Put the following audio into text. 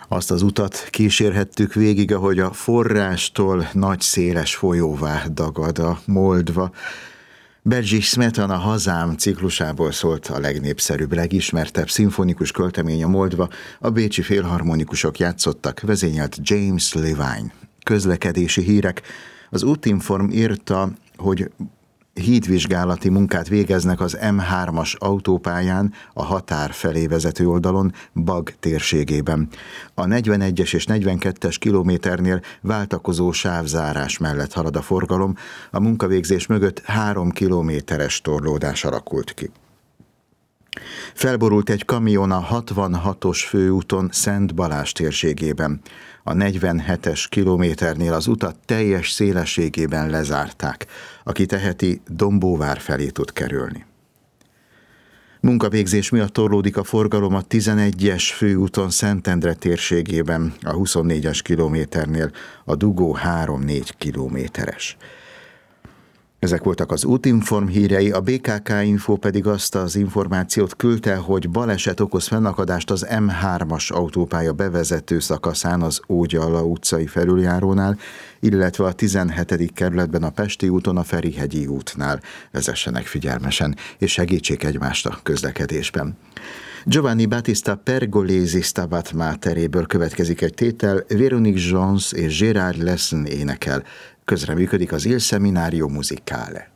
Azt az utat kísérhettük végig, ahogy a forrástól nagy széles folyóvá dagad a Moldva. Bedřich Smetana Hazám ciklusából szólt a legnépszerűbb, legismertebb szimfonikus költemény a Moldva, a bécsi félharmonikusok játszottak, vezényelt James Levine. Közlekedési hírek. Az Útinform írta, hogy hídvizsgálati munkát végeznek az M3-as autópályán a határ felé vezető oldalon, Bag térségében. A 41-es és 42-es kilométernél váltakozó sávzárás mellett halad a forgalom, a munkavégzés mögött 3 kilométeres torlódás alakult ki. Felborult egy kamion a 66-os főúton Szent Balázs térségében. A 47-es kilométernél az utat teljes szélességében lezárták. Aki teheti, Dombóvár felé tud kerülni. Munkavégzés miatt torlódik a forgalom a 11-es főúton Szentendre térségében, a 24-es kilométernél a dugó 3-4 kilométeres. Ezek voltak az Útinform hírei, a BKK Info pedig azt az információt küldte, hogy baleset okoz fennakadást az M3-as autópálya bevezető szakaszán az Ógyalla utcai felüljárónál, illetve a 17. kerületben a Pesti úton a Ferihegyi útnál. Vezessenek figyelmesen, és segítsék egymást a közlekedésben. Giovanni Battista Pergolesi Stabat Materéből következik egy tétel, Véronique Jones és Gérard Lessen énekel. Közreműködik az Il Seminario Musicale.